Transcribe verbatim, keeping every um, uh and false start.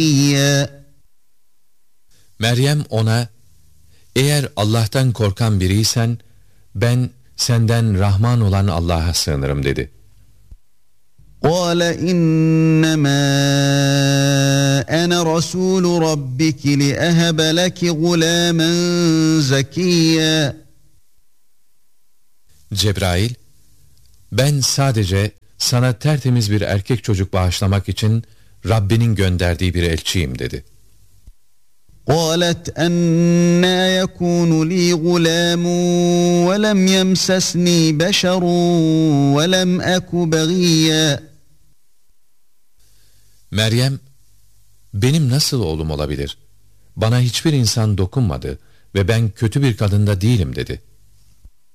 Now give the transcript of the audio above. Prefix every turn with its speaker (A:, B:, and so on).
A: Meryem ona, eğer Allah'tan korkan biriysen, ben senden Rahman olan Allah'a sığınırım dedi.
B: قَالَ إِنَّمَا أَنَا رَسُولُ رَبِّكِ لِأَهَبَ لَكِ غُلَامًا زَكِيًّا.
A: Cebrail, ben sadece sana tertemiz bir erkek çocuk bağışlamak için Rabbinin gönderdiği bir elçiyim dedi.
B: قالت أَنَّى يَكُونُ لِي غُلَامٌ وَلَمْ يَمْسَسْنِي بَشَرٌ وَلَمْ أَكُ بَغِيًّا.
A: Meryem, benim nasıl oğlum olabilir? Bana hiçbir insan dokunmadı ve ben kötü bir kadın da değilim dedi.